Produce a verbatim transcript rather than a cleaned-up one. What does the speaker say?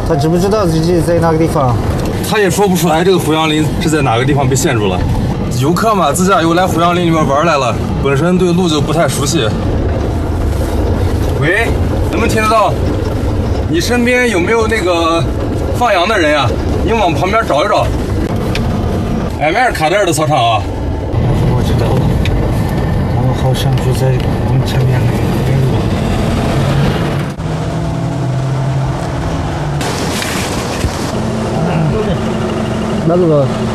他知不知道自己在哪个地方？ 他也说不出来这个胡杨林是在哪个地方被陷住了。游客嘛，自驾游来胡杨林里面玩来了，本身对路就不太熟悉。喂，能不能听得到？你身边有没有那个放羊的人呀？你往旁边找一找。哎，迈尔卡德尔的操场啊。 我知道了，他们好像就在我们前面那边路。那这个。